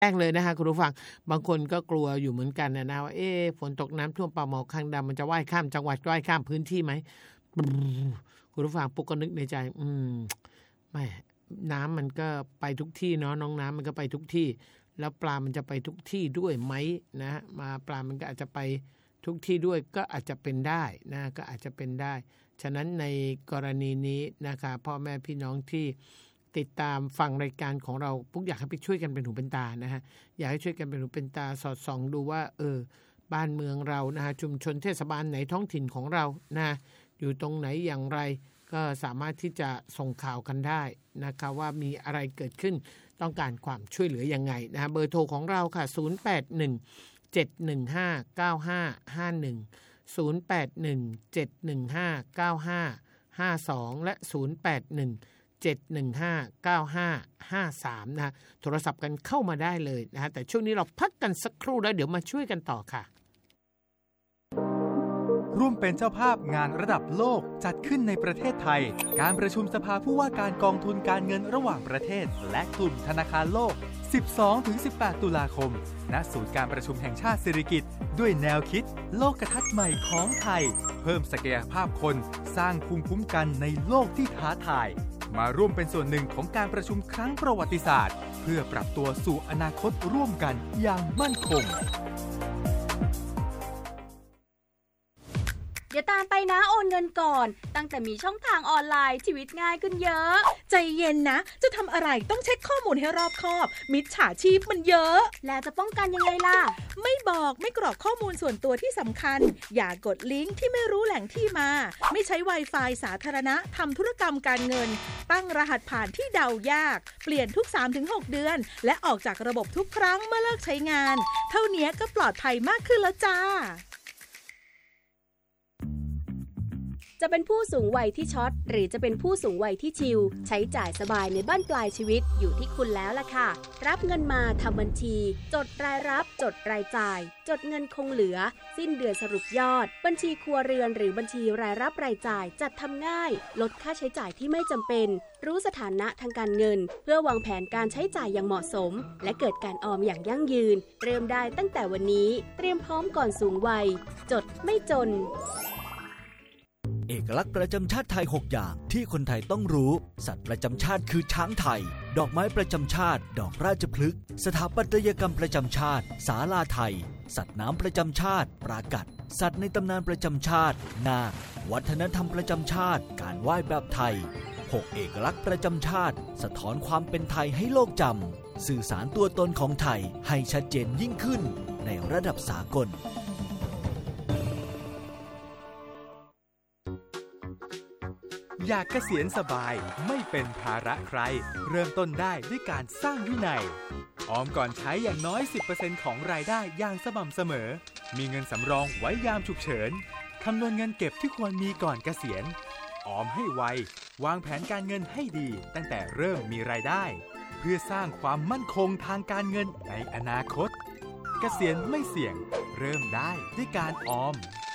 แรกเลยนะคะคุณผู้ฟังบางคนก็กลัวอยู่เหมือนกันนะว่าฝนตกน้ำท่วมปลาหมอคางดำมันจะว่ายข้ามจังหวัดว่ายข้ามพื้นที่ไหมคุณผู้ฟังปุ๊กก็นึกในใจแม่น้ำมันก็ไปทุกที่เนาะน้องน้ำมันก็ไปทุกที่แล้วปลามันจะไปทุกที่ด้วยไหมนะมาปลามันก็อาจจะไปทุกที่ด้วยก็อาจจะเป็นได้นะก็อาจจะเป็นได้ฉะนั้นในกรณีนี้นะคะพ่อแม่พี่น้องที่ติดตามฟังรายการของเราปุ๊กอยากให้ไปช่วยกันเป็นหูเป็นตานะฮะอยากให้ช่วยกันเป็นหูเป็นตาสอดส่องดูว่าบ้านเมืองเรานะฮะชุมชนเทศบาลไหนท้องถิ่นของเรานะอยู่ตรงไหนอย่างไรก็สามารถที่จะส่งข่าวกันได้นะคะว่ามีอะไรเกิดขึ้นต้องการความช่วยเหลือยังไงนะเบอร์โทรของเราค่ะ081 715 9551 081 715 9552 และ 081 715 9553 นะโทรศัพท์กันเข้ามาได้เลยนะแต่ช่วงนี้เราพักกันสักครู่แล้วเดี๋ยวมาช่วยกันต่อค่ะร่วมเป็นเจ้าภาพงานระดับโลกจัดขึ้นในประเทศไทยการประชุมสภาผู้ว่าการกองทุนการเงินระหว่างประเทศและกลุ่มธนาคารโลก 12-18 ตุลาคมณศูนย์การประชุมแห่งชาติสิริกิติ์ด้วยแนวคิดโลกทัศน์ใหม่ของไทยเพิ่มศักยภาพคนสร้างภูมิคุ้มกันในโลกที่ท้าทายมาร่วมเป็นส่วนหนึ่งของการประชุมครั้งประวัติศาสตร์เพื่อปรับตัวสู่อนาคตร่วมกันอย่างมั่นคงเดี๋ยวตามไปนะโอนเงินก่อนตั้งแต่มีช่องทางออนไลน์ชีวิตง่ายขึ้นเยอะใจเย็นนะจะทำอะไรต้องเช็คข้อมูลให้รอบคอบมิจฉาชีพมันเยอะแล้วจะป้องกันยังไงล่ะไม่บอกไม่กรอกข้อมูลส่วนตัวที่สำคัญอย่ากดลิงก์ที่ไม่รู้แหล่งที่มาไม่ใช้ Wi-Fi สาธารณะทำธุรกรรมการเงินตั้งรหัสผ่านที่เดายากเปลี่ยนทุก 3-6 เดือนและออกจากระบบทุกครั้งเมื่อเลิกใช้งานเท่านี้ก็ปลอดภัยมากขึ้นแล้วจ้าจะเป็นผู้สูงวัยที่ช็อตหรือจะเป็นผู้สูงวัยที่ชิลใช้จ่ายสบายในบ้านปลายชีวิตอยู่ที่คุณแล้วล่ะค่ะรับเงินมาทำบัญชีจดรายรับจดรายจ่ายจดเงินคงเหลือสิ้นเดือนสรุปยอดบัญชีครัวเรือนหรือบัญชีรายรับรายจ่ายจัดทำง่ายลดค่าใช้จ่ายที่ไม่จำเป็นรู้สถานะทางการเงินเพื่อวางแผนการใช้จ่ายอย่างเหมาะสมและเกิดการออมอย่างยั่งยืนเริ่มได้ตั้งแต่วันนี้เตรียมพร้อมก่อนสูงวัยจดไม่จนเอกลักษณ์ประจำชาติไทย6อย่างที่คนไทยต้องรู้สัตว์ประจำชาติคือช้างไทยดอกไม้ประจำชาติดอกราชพฤกษ์สถาปัตยกรรมประจำชาติศาลาไทยสัตว์น้ำประจำชาติปรากัดสัตว์ในตำนานประจำชาตินาควัฒนธรรมประจำชาติการไหว้แบบไทย6เอกลักษณ์ประจำชาติสะท้อนความเป็นไทยให้โลกจำสื่อสารตัวตนของไทยให้ชัดเจนยิ่งขึ้นในระดับสากลอยากเกษียณสบายไม่เป็นภาระใครเริ่มต้นได้ด้วยการสร้างวินัยออมก่อนใช้อย่างน้อย 10% ของรายได้อย่างสม่ำเสมอมีเงินสำรองไว้ยามฉุกเฉินคำนวณเงินเก็บที่ควรมีก่อนเกษียณออมให้ไววางแผนการเงินให้ดีตั้งแต่เริ่มมีรายได้เพื่อสร้างความมั่นคงทางการเงินในอนาคตเกษียณไม่เสี่ยงเริ่มได้ด้วยการออม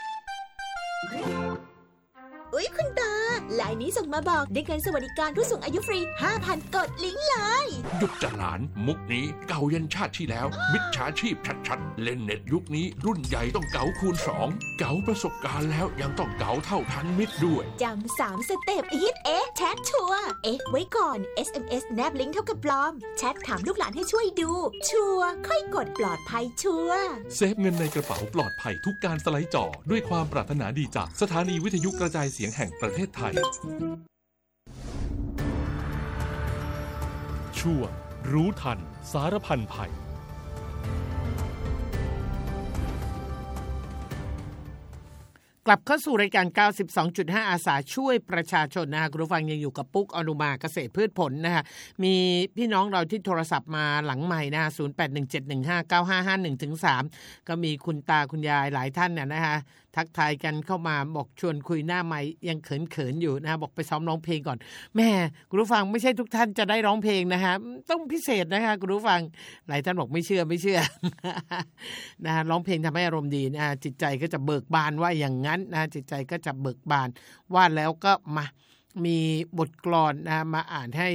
อุ๊ยคุณตาไลน์นี้ส่งมาบอกได้เงินสวัสดิการผู้สูงอายุฟรี 5,000 กดลิงก์เลยหยุดจะหลานมุกนี้เก่ายันชาติที่แล้วมิจฉาชีพชัดๆเล่นเน็ตยุคนี้รุ่นใหญ่ต้องเก๋าคูณ2เก๋าประสบการณ์แล้วยังต้องเก๋าเท่าทันมิตรด้วยจำ3 สเต็ปฮิตแชทชัวร์ไว้ก่อน SMS แนบลิงก์เท่ากับปลอมแชทถามลูกหลานให้ช่วยดูชัวร์ค่อยกดปลอดภัยชัวร์เซฟเงินในกระเป๋าปลอดภัยทุกการสไลด์จอด้วยความปรารถนาดีจากสถานีวิทยุกระจายเสียงแห่งประเทศไทยช่วงรู้ทันสารพันภัยกลับเข้าสู่รายการ 92.5 อาสาช่วยประชาชนนะคะคุณผู้ฟังยังอยู่กับปุ๊กอนุมาเกษตรพืชผลนะคะมีพี่น้องเราที่โทรศัพท์มาหลังใหม่นะคะ0817159551-3ก็มีคุณตาคุณยายหลายท่านเนี่ยนะคะทักทายกันเข้ามาบอกชวนคุยหน้าไมค์ยังเขินๆอยู่นะคะบอกไปซ้อมร้องเพลงก่อนแม่คุณผู้ฟังไม่ใช่ทุกท่านจะได้ร้องเพลงนะคะต้องพิเศษนะคะคุณผู้ฟังหลายท่านบอกไม่เชื่อ นะคะร้องเพลงทำให้อารมณ์ดีนะจิตใจก็จะเบิกบานว่าอย่างนั้นนะจิตใจก็จะเบิกบานว่าแล้วก็มามีบทกลอนนะมาอ่านให้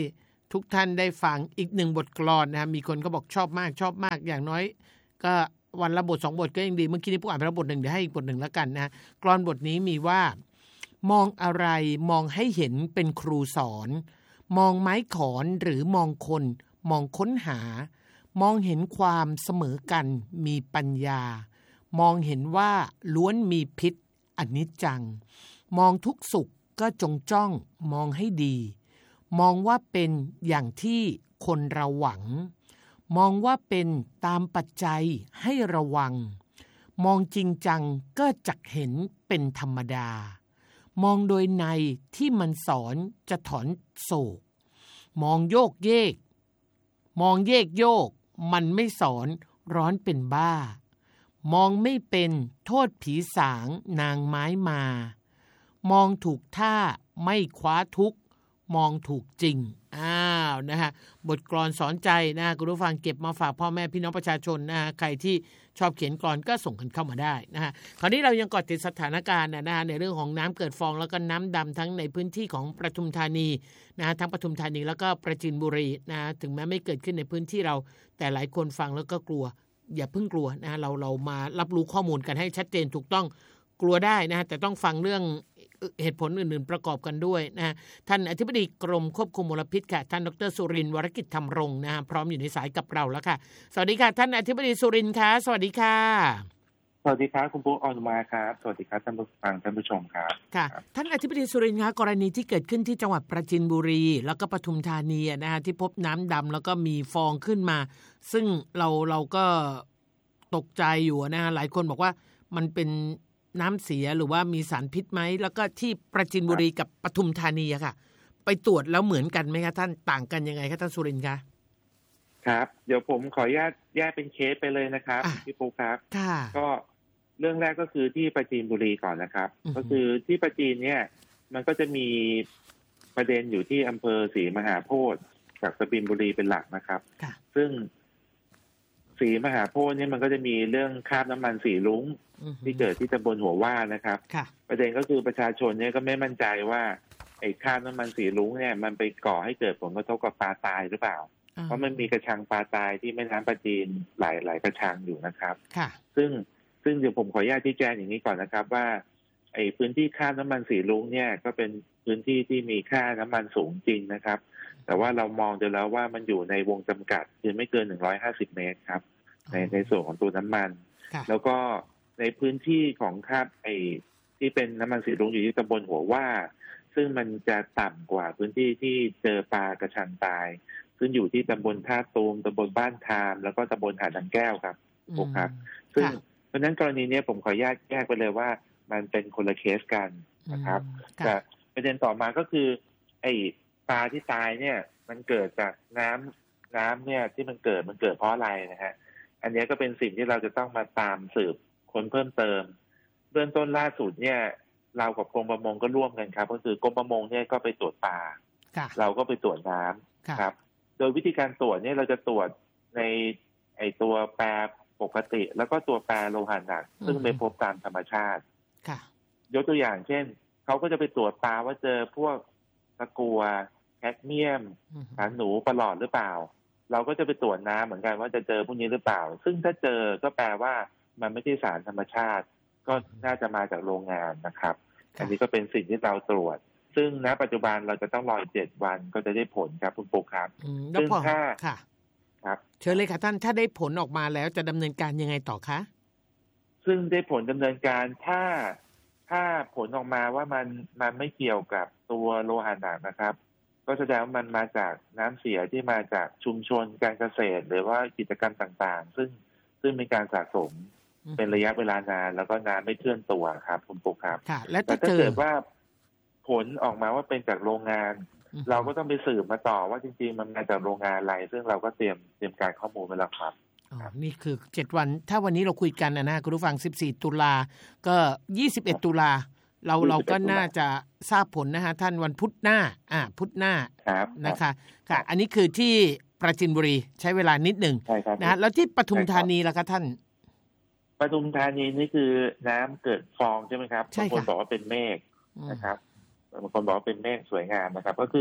ทุกท่านได้ฟังอีกหนึ่งบทกลอนนะมีคนก็บอกชอบมากอย่างน้อยก็วันละบท2บทก็ยังดีเมื่อกี้นี้ผมอ่านไปแล้วบทหนึ่งเดี๋ยวให้อีกบทหนึ่งแล้วกันนะกลอนบทนี้มีว่ามองอะไรมองให้เห็นเป็นครูสอนมองไม้ขอนหรือมองคนมองค้นหามองเห็นความเสมอกันมีปัญญามองเห็นว่าล้วนมีพิษอนิจจังมองทุกสุขก็จงจ้องมองให้ดีมองว่าเป็นอย่างที่คนเราหวังมองว่าเป็นตามปัจจัยให้ระวังมองจริงจังก็จักเห็นเป็นธรรมดามองโดยในที่มันสอนจะถอนโศกมองโยกเยกมองเยกโยกมันไม่สอนร้อนเป็นบ้ามองไม่เป็นโทษผีสางนางไม้มามองถูกท่าไม่คว้าทุกมองถูกจริงนะฮะบทกลอนสอนใจนะคุณผู้ฟังเก็บมาฝากพ่อแม่พี่น้องประชาชนนะฮะใครที่ชอบเขียนกลอนก็ส่งกันเข้ามาได้นะฮะคราวนี้เรายังเกาะติดสถานการณ์นะฮะในเรื่องของน้ำเกิดฟองแล้วก็น้ำดำทั้งในพื้นที่ของปทุมธานีนะฮะทั้งปทุมธานีแล้วก็ปราจีนบุรีนะฮะถึงแม้ไม่เกิดขึ้นในพื้นที่เราแต่หลายคนฟังแล้วก็กลัวอย่าเพิ่งกลัวนะเรามารับรู้ข้อมูลกันให้ชัดเจนถูกต้องกลัวได้นะแต่ต้องฟังเรื่องเหตุผลอื่นๆประกอบกันด้วยนะท่านอธิบดีกรมควบคุมมลพิษค่ะท่านดร.สุรินทร์วรกิจธรรมรงค์นะพร้อมอยู่ในสายกับเราแล้วค่ะสวัสดีค่ะท่านอธิบดีสุรินทร์ค่ะสวัสดีค่ะสวัสดีครับคุณปุ๊กออนมาครับสวัสดีครับท่านผู้ฟังท่านผู้ชมครับค่ะท่านอธิบดีสุรินทร์คะกรณีที่เกิดขึ้นที่จังหวัดปราจีนบุรีแล้วก็ปทุมธานีนะฮะที่พบน้ำดำแล้วก็มีฟองขึ้นมาซึ่งเราก็ตกใจอยู่นะฮะหลายคนบอกว่ามันเป็นน้ำเสียหรือว่ามีสารพิษไหมแล้วก็ที่ปราจีนบุรีกับปทุมธานีอะค่ะไปตรวจแล้วเหมือนกันไหมคะท่านต่างกันยังไงคะท่านสุรินทร์คะครับเดี๋ยวผมขออนุญาตแยกเป็นเคสไปเลยนะครับพี่ปุ๊กครับก็เรื่องแรกก็คือที่ปราจีนบุรีก่อนนะครับก็คือที่ปราจีนเนี่ยมันก็จะมีประเด็นอยู่ที่อำเภอศรีมหาโพธิ์จากปราจีนบุรีเป็นหลักนะครับซึ่งศรีมหาโพธิ์เนี่ยมันก็จะมีเรื่องคราบน้ำมันสีรุ้งที่เกิดที่ตำบลหัวว่านะครับประเด็นก็คือประชาชนเนี่ยก็ไม่มั่นใจว่าไอ้คราบน้ำมันสีรุ้งเนี่ยมันไปก่อให้เกิดผลกระทบกับปลาตายหรือเปล่าเพราะมันมีกระชังปลาตายที่แม่น้ำปราจีนหลายกระชังอยู่นะครับซึ่งเดี๋ยวผมขออนุญาตชี้แจงอย่างนี้ก่อนนะครับว่าไอ้พื้นที่คราบน้ำมันสีรุ้งเนี่ยก็เป็นพื้นที่ที่มีค่าน้ำมันสูงจริงนะครับแต่ว่าเรามองดูแล้วว่ามันอยู่ในวงจำกัดคือไม่เกิน150 เมตรครับในส่วนของตัวน้ำมันแล้วก็ในพื้นที่ของคราบไอ้ที่เป็นน้ำมันสีรุ้งอยู่ที่ตำบลหัวว่าซึ่งมันจะต่ำกว่าพื้นที่ที่เจอปลากระชังตายซึ่งอยู่ที่ตำบลท่าตูมตำบลบ้านทามแล้วก็ตำบลหาดนางแก้วครับครับซึ่งเพราะฉะนั้นกรณีนี้ผมขออนุญาตแยกไปเลยว่ามันเป็นคนละเคสกันนะครับแต่ประเด็นต่อมาก็คือไอ้ปลาที่ตายเนี่ยมันเกิดจากน้ำเนี่ยที่มันเกิดเพราะอะไรนะฮะอันนี้ก็เป็นสิ่งที่เราจะต้องมาตามสืบค้นเพิ่มเติมเบื้องต้นล่าสุดเนี่ยเรากับกรมประมงก็ร่วมกันครับก็คือกรมประมงเนี่ยก็ไปตรวจปลาเราก็ไปตรวจน้ำครับโดยวิธีการตรวจเนี่ยเราจะตรวจในไอตัวแปรปกติแล้วก็ตัวแปรโลหะหนักซึ่งไม่พบตามธรรมชาติยกตัวอย่างเช่นเขาก็จะไปตรวจปลาว่าเจอพวกตะกั่วแคดเมียมสารหนูปลอดหรือเปล่าเราก็จะไปตรวจน้ำเหมือนกันว่าจะเจอพวกนี้หรือเปล่าซึ่งถ้าเจอก็แปลว่ามันไม่ใช่สารธรรมชาติก็น่าจะมาจากโรงงานนะครับอันนี้ก็เป็นสิ่งที่เราตรวจซึ่งณปัจจุบันเราจะต้องรอ7 วันก็จะได้ผลครับคุณปุ๊กครับซึ่งถ้าครับเชิญเลยค่ะท่านถ้าได้ผลออกมาแล้วจะดำเนินการยังไงต่อคะซึ่งได้ผลดำเนินการถ้าผลออกมาว่ามันไม่เกี่ยวกับตัวโลหะหนักนะครับก็แสดงว่ามันมาจากน้ำเสียที่มาจากชุมชนการเกษตรหรือว่ากิจกรรมต่างๆซึ่งมีการสะสมเป็นระยะเวลานานแล้วก็น้ำไม่เคลื่อนตัวครับคุณปุ๊กครับแต่ถ้าเกิดว่าผลออกมาว่าเป็นจากโรงงานเราก็ต้องไปสืบมาต่อว่าจริงๆมันมาจากโรงงานอะไรซึ่งเราก็เตรียมการข้อมูลไว้แล้วครับนี่คือ7 วันถ้าวันนี้เราคุยกันนะคุณผู้ฟัง14 ตุลาก็21 ตุลาเราก็น่าจะทราบผลนะฮะท่านวันพุธหน้าพุธหน้านะคะค่ะอันนี้คือที่ปราจีนบุรีใช้เวลานิดหนึ่งนะแล้วที่ปทุมธานีล่ะคะท่านปทุมธานีนี่คือน้ำเกิดฟองใช่ไหมครับบางคนบอกว่าเป็นเมฆนะครับบางคนบอกว่าเป็นเมฆสวยงามนะครับก็คือ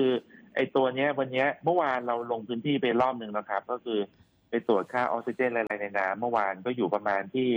ไอ้ตัวเนี้ยวันเนี้ยเมื่อวานเราลงพื้นที่ไปรอบนึงแล้วครับก็คือไปตรวจค่าออกซิเจนละลายในน้ำเมื่อวานก็อยู่ประมาณที่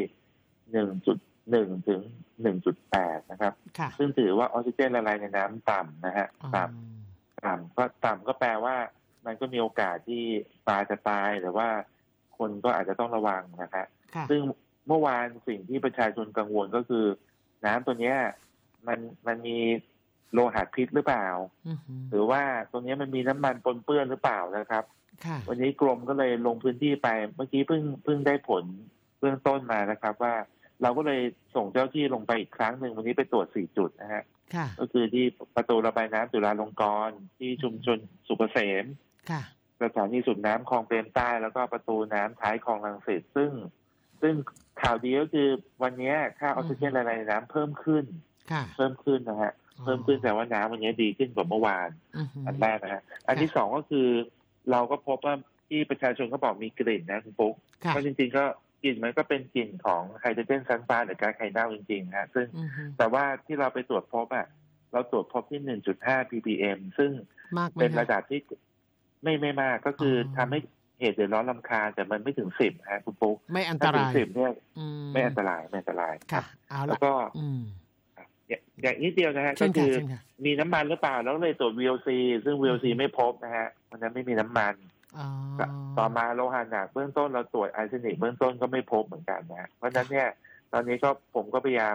1.1 ถึง 1.8 นะครับซึ่งถือว่าออกซิเจนละลายในน้ำต่ำนะฮะต่ำก็แปลว่ามันก็มีโอกาสที่ปลาจะตายหรือว่าคนก็อาจจะต้องระวังนะครับซึ่งเมื่อวานสิ่งที่ประชาชนกังวลก็คือน้ำตัวเนี้ยมันมีโลหะพิษหรือเปล่าหรือว่าตรงนี้มันมีน้ำมันปนเปื้อนหรือเปล่านะครับวันนี้กรมก็เลยลงพื้นที่ไปเมื่อกี้เพิ่งได้ผลเบื้องต้นมานะครับว่าเราก็เลยส่งเจ้าที่ลงไปอีกครั้งหนึ่งวันนี้ไปตรวจ4 จุดนะฮะก็คือที่ประตูระบายน้ำจุฬาลงกรณ์ที่ชุมชนสุกเกษมสถานีสูบน้ำคลองเปรมใต้แล้วก็ประตูน้ำท้ายคลองรังสิตซึ่งข่าวดีก็คือวันนี้ค่าออกซิเจนละลายในน้ำเพิ่มขึ้นนะฮะเพิ่มขึ้นแต่ว่าน้ำวันนี้ดีขึ้นกว่าเมื่อวานอันแรกนะฮะอันที่สองก็คือเราก็พบว่าที่ประชาชนก็บอกมีกลิ่นนะคุณปุ๊กก็จริงๆก็กลิ่นมันก็เป็นกลิ่นของไฮโดรเจนซัลไฟด์หรือก๊าซไข่เน่าจริงๆนะซึ่งแต่ว่าที่เราไปตรวจพบเราตรวจพบที่ 1.5 ppm ซึ่งเป็นระดับที่ไม่มากก็คือทำให้เหตุเดือดร้อนรำคาญแต่มันไม่ถึง10ฮะคุณปุ๊กไม่อันตราย 10เนี่ยไม่อันตรายครับแล้วก็อย่างนิดเดียวนะฮะก็คือมีน้ำมันหรือเปล่าแล้วเลยตรวจ VOC ซึ่ง VOC ไม่พบนะฮะวันนั้นไม่มีน้ำมันต่อมาโลหะหนักเบื้องต้นเราตรวจอาร์เซนิกเบื้องต้นก็ไม่พบเหมือนกันนะเพราะฉะนั้นเนี่ยตอนนี้ก็ผมก็พยายาม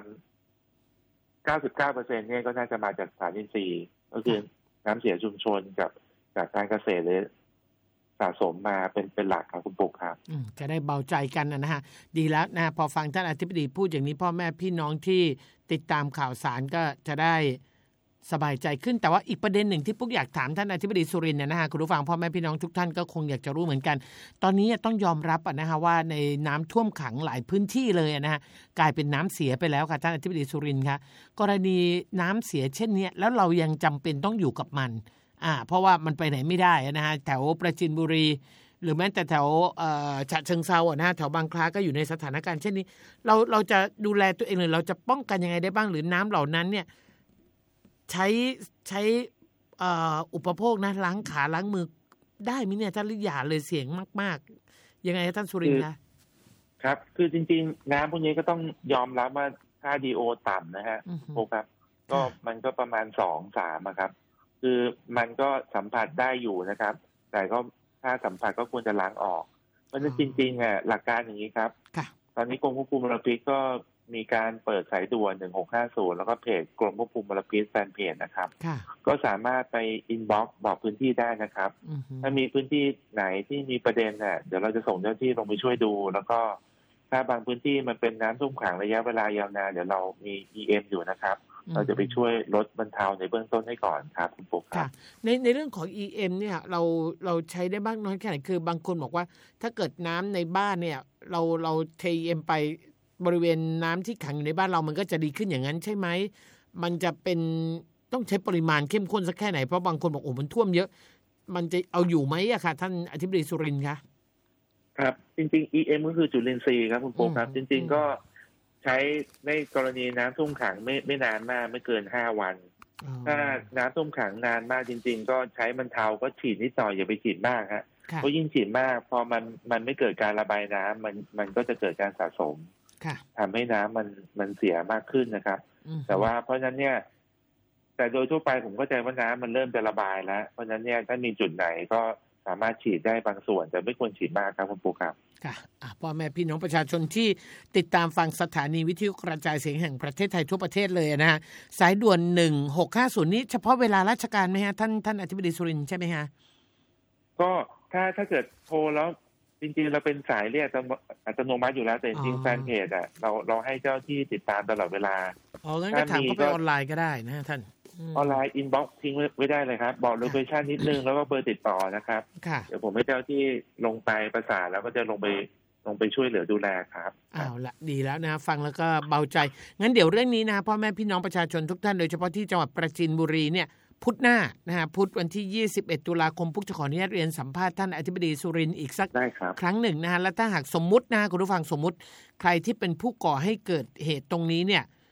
99% เนี่ยก็น่าจะมาจากสารอินทรีย์ก็คือน้ำเสียชุมชนกับการเกษตรเลยสะสมมาเป็นหลักครับคุณปุ๊กครับจะได้เบาใจกันนะฮะดีแล้วนะพอฟังท่านอธิบดีพูดอย่างนี้พ่อแม่พี่น้องที่ติดตามข่าวสารก็จะได้สบายใจขึ้นแต่ว่าอีกประเด็นหนึ่งที่ปุ๊กอยากถามท่านอธิบดีสุรินทร์นะฮะคุณผู้ฟังพ่อแม่พี่น้องทุกท่านก็คงอยากจะรู้เหมือนกันตอนนี้ต้องยอมรับนะฮะว่าในน้ำท่วมขังหลายพื้นที่เลยนะฮะกลายเป็นน้ำเสียไปแล้วค่ะท่านอธิบดีสุรินทร์คะกรณีน้ำเสียเช่นนี้แล้วเรายังจำเป็นต้องอยู่กับมันเพราะว่ามันไปไหนไม่ได้นะฮะแถวปราจีนบุรีหรือแม้แต่แถวฉะเชิงเทรานะฮะแถวบางคล้าก็อยู่ในสถานการณ์เช่นนี้เราจะดูแลตัวเองหรือเราจะป้องกันยังไงได้บ้างหรือน้ำเหล่านั้นเนี่ยใช้อุปโภคนะล้างขาล้างมือได้ไหมเนี่ยท่านหรืออย่าเลยเสี่ยงมากๆยังไงท่านสุรินทร์คะครับคือจริงๆน้ำพวกนี้ก็ต้องยอมรับว่าค่า DO ต่ำนะฮะโอ้ครับก็มันก็ประมาณ 2-3 ครับคือมันก็สัมผัสได้อยู่นะครับแต่ก็ถ้าสัมผัสก็ควรจะล้างออกเพราะฉะนั้นจริงๆหลักการอย่างนี้ครับตอนนี้กรมควบคุมมลพิษก็มีการเปิดสายด่วน1650แล้วก็เพจกรมควบคุมมลพิษแฟนเพจนะครับก็สามารถไปอินบ็อกซ์บอกพื้นที่ได้นะครับถ้ามีพื้นที่ไหนที่มีประเด็นเดี๋ยวเราจะส่งเจ้าที่ลงไปช่วยดูแล้วก็ถ้าบางพื้นที่มันเป็นน้ำท่วมขังระยะเวลายาวนานเดี๋ยวเรามี EM อยู่นะครับเราจะไปช่วยลดบรรเทาในเบื้องต้นให้ก่อนครับคุณปุ๊กครับในเรื่องของ EM เนี่ยเราใช้ได้บ้างน้อยแค่ไหนคือบางคนบอกว่าถ้าเกิดน้ำในบ้านเนี่ยเราเท EM ไปบริเวณน้ำที่ขังอยู่ในบ้านเรามันก็จะดีขึ้นอย่างนั้นใช่ไหมมันจะเป็นต้องใช้ปริมาณเข้มข้นสักแค่ไหนเพราะบางคนบอกโอ้มันท่วมเยอะมันจะเอาอยู่ไหมอะค่ะท่านอธิบดีสุรินทร์คะครับจริงๆ EM ก็คือจุลินทรีย์ครับคุณปุ๊กครับจริงๆก็ใช้ในกรณีน้ำท่วมขังไม่นานมากไม่เกิน5 วันถ้าน้ำท่วมขังนานมากจริงๆก็ใช้บรรเทาก็ฉีดนิดหน่อยอย่าไปฉีดมากฮะเพราะยิ่งฉีดมากพอมันไม่เกิดการระบายน้ำมันก็จะเกิดการสะสมทำให้น้ำมันเสียมากขึ้นนะครับแต่ว่าเพราะฉะนั้นเนี่ยแต่โดยทั่วไปผมเข้าใจว่าน้ำมันเริ่มจะระบายแล้วเพราะฉะนั้นเนี่ยถ้ามีจุดไหนก็สามารถฉีดได้บางส่วนแต่ไม่ควรฉีดมากครับคุณปุ๊กครับค่ะพ่อแม่พี่น้องประชาชนที่ติดตามฟังสถานีวิทยุกระจายเสียงแห่งประเทศไทยทั่วประเทศเลยนะฮะสายด่วน1650นี้เฉพาะเวลาราชการไหมฮะท่านอธิบดีสุรินทร์ใช่ไหมฮะก็ถ้าเกิดโทรแล้วจริงๆเราเป็นสายเรียกอัตโนมัติอยู่แล้วแต่จริงๆแฟนเพจเราให้เจ้าที่ติดตามตลอดเวลางั้นก็ถามเข้าไปออนไลน์ก็ได้นะท่านออนไลน์อินบ็อกซ์ทิ้งไว้ได้เลยครับบอกโลเคชั่นนิดนึงแล้วก็เบอร์ติดต่อนะครับเดี๋ยวผมให้เจ้าที่ลงไปประสานแล้วก็จะลงไปช่วยเหลือดูแลครับเอาละดีแล้วนะฟังแล้วก็เบาใจงั้นเดี๋ยวเรื่องนี้นะพ่อแม่พี่น้องประชาชนทุกท่านโดยเฉพาะที่จังหวัดปราจีนบุรีเนี่ยพุธหน้านะฮะพุธวันที่21ตุลาคมพุกจะขออนุญาตเรียนสัมภาษณ์ท่านอธิบดีสุรินทร์อีกสักครั้งหนึ่งนะฮะและถ้าหากสมมุตินะคุณผู้ฟังสมมุติใครที่เป็นผู้ก่อให้เกิดเหตุตรงนี้เนี่ย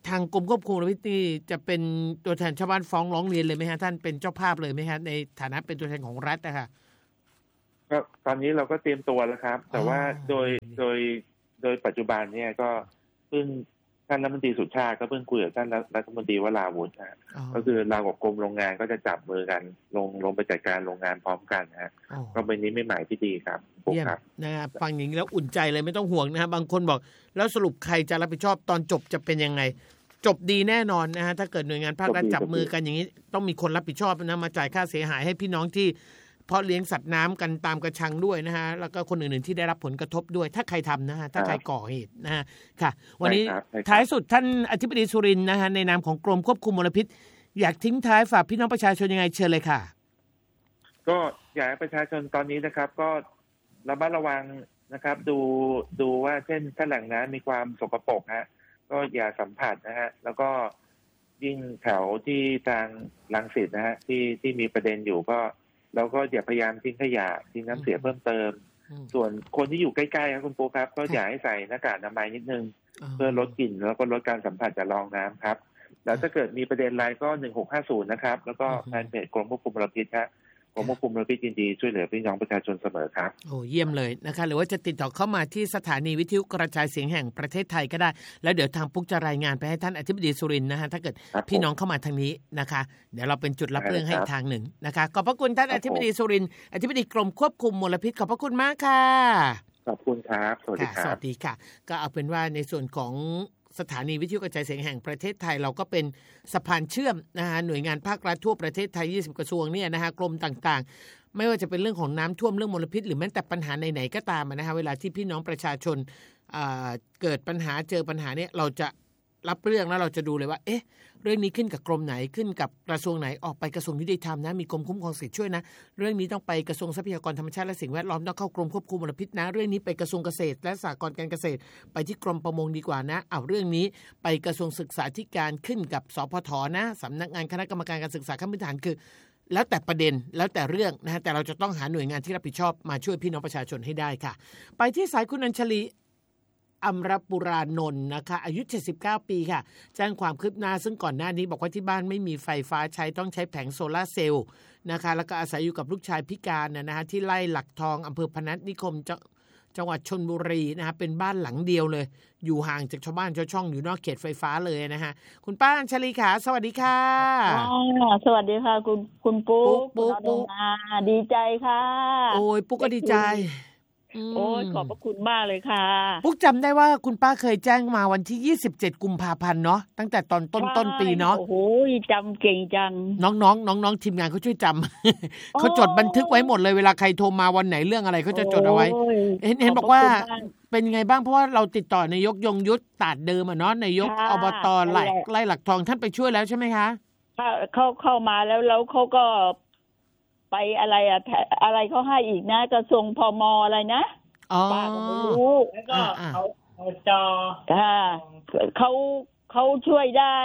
ทางกรมควบคุมมลพิษนี่จะเป็นตัวแทนชาวบ้านฟ้องร้องเรียนเลยไหมฮะท่านเป็นเจ้าภาพเลยไหมฮะในฐานะเป็นตัวแทนของรัฐนะคะก็ตอนนี้เราก็เตรียมตัวแล้วครับแต่ว่าโดยปัจจุบันเนี่ยก็เพิ่งท่านรัฐมนตรีสุชาติก็เพิ่งคุยกับท่านรัฐมนตรีวราวุฒินะก็คือเรากับกรมโรงงานก็จะจับมือกันลงไปจัดการโรงงานพร้อมกันนะก็เป็นนี้ไม่หมายที่ดีครับเยี่ยมนะครับฟังอย่างนี้แล้วอุ่นใจเลยไม่ต้องห่วงนะฮะบางคนบอกแล้วสรุปใครจะรับผิดชอบตอนจบจะเป็นยังไงจบดีแน่นอนนะฮะถ้าเกิดหน่วยงานภาครัฐจับมือกันอย่างนี้ต้องมีคนรับผิดชอบนะมาจ่ายค่าเสียหายให้พี่น้องที่เพราะเลี้ยงสัตว์น้ำกันตามกระชังด้วยนะฮะแล้วก็คนอื่นๆที่ได้รับผลกระทบด้วยถ้าใครทำนะฮะถ้าใครก่อเหตุนะฮะค่ะวันนี้ท้ายสุดท่านอธิบดีสุรินทร์นะฮะในนามของกรมควบคุมมลพิษอยากทิ้งท้ายฝากพี่น้องประชาชนยังไงเชิญเลยค่ะก็อยากให้ประชาชนตอนนี้นะครับก็ระมัดระวังนะครับดูว่าเช่นถ้าแหล่งน้ำมีความสกปรกฮะก็อย่าสัมผัสนะฮะแล้วก็ยิ่งแถวที่ทางรังสิตนะฮะที่มีประเด็นอยู่ก็เราก็อย่าพยายามทิ้งขยะทิ้งน้ำเสียเพิ่มเติมส่วนคนที่อยู่ใกล้ๆครับคุณปูครับก็อย่าให้ใส่หน้ากากอนามัยนิดนึงเพื่อลดกลิ่นแล้วก็ลดการสัมผัสจากรองน้ำครับแล้วถ้าเกิดมีประเด็นอะไรก็1650นะครับแล้วก็แฟนเพจกรมควบคุมมลพิษครับกรมควบคุมมลพิษยินดีช่วยเหลือพี่น้องประชาชนเสมอครับโอ้เยี่ยมเลยนะคะหรือว่าจะติดต่อเข้ามาที่สถานีวิทยุกระจายเสียงแห่งประเทศไทยก็ได้แล้วเดี๋ยวทางปุ๊กจะรายงานไปให้ท่านอธิบดีสุรินทร์นะฮะถ้าเกิดพี่น้องเข้ามาทางนี้นะคะเดี๋ยวเราเป็นจุดรับเรื่องให้ทางหนึ่งนะคะขอบพระคุณท่านอธิบดีสุรินทร์อธิบดีกรมควบคุมมลพิษขอบพระคุณมากค่ะขอบคุณครับสวัสดีครับสวัสดีค่ะก็เอาเป็นว่าในส่วนของสถานีวิทยุกระจายเสียงแห่งประเทศไทยเราก็เป็นสะพานเชื่อมนะฮะหน่วยงานภาครัฐทั่วประเทศไทย20กระทรวงเนี่ยนะฮะกรมต่างๆไม่ว่าจะเป็นเรื่องของน้ำท่วมเรื่องมลพิษหรือแม้แต่ปัญหาไหนๆก็ตามนะฮะเวลาที่พี่น้องประชาชนเกิดปัญหาเจอปัญหาเนี่ยเราจะรับเรื่องแล้วเราจะดูเลยว่าเอ๊ะเรื่องนี้ขึ้นกับกรมไหนขึ้นกับกระทรวงไหนออกไปกระทรวงยุติธรรมนะมีกรมคุ้มครองสิทธิ์ช่วยนะเรื่องนี้ต้องไปกระทรวงทรัพยากรธรรมชาติและสิ่งแวดล้อมต้องเข้ากรมควบคุมมลพิษนะเรื่องนี้ไปกระทรวงเกษตรและสหกรณ์การเกษตรไปที่กรมประมงดีกว่านะเอาเรื่องนี้ไปกระทรวงศึกษาธิการขึ้นกับสพทนะสำนักงานคณะกรรมการการศึกษาขั้นพื้นฐานคือแล้วแต่ประเด็นแล้วแต่เรื่องนะฮะแต่เราจะต้องหาหน่วยงานที่รับผิดชอบมาช่วยพี่น้องประชาชนให้ได้ค่ะไปที่สายคุณอัญชลีอมรปุรานนท์นะคะอายุ79ปีค่ะแจ้งความคืบหน้าซึ่งก่อนหน้านี้บอกว่าที่บ้านไม่มีไฟฟ้าใช้ต้องใช้แผงโซล่าเซลล์นะคะแล้วก็อาศัยอยู่กับลูกชายพิการนะฮะที่ไร่หลักทองอำเภอพนัสนิคมจังหวัดชลบุรีนะฮะเป็นบ้านหลังเดียวเลยอยู่ห่างจากชาวบ้านชาวช่องอยู่นอกเขตไฟฟ้าเลยนะฮะคุณป้าอัญชลีค่ะสวัสดีค่ะสวัสดีค่ะคุณปุ๊กดีใจค่ะโอ้ยปุ๊กก็ดีใจโอ้ยขอบพระคุณมากเลยค่ะปุ๊กจำได้ว่าคุณป้าเคยแจ้งมาวันที่27กุมภาพันธ์เนาะตั้งแต่ตอนต้นปีเนาะโอ้โหจำเก่งจังน้องทีมงานเขาช่วยจำเขาจดบันทึกไว้หมดเลยเวลาใครโทรมาวันไหนเรื่องอะไรเขาจะจดเอาไว้เห็นบอกว่าเป็นไงบ้างเพราะว่าเราติดต่อนายกยงยุทธตาดเดิมอ่ะเนาะนายกอบตไร่หลักทองท่านไปช่วยแล้วใช่ไหมคะเข้ามาแล้วเขาก็ไปอะไรเขาให้อีกนะกระทรวงพมอะไรนะป้าก็ไม่รู้แล้วก็เอาจอค่ะเขาช่วยได้